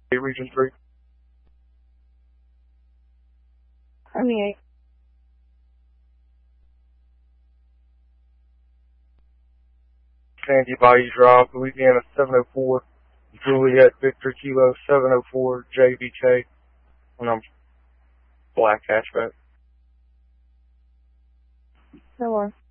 Region 3. Permeate. Sandy Bayou Drive, Louisiana 704, Juliet Victor Kilo 704 JBK, and I'm black hatchback. No more.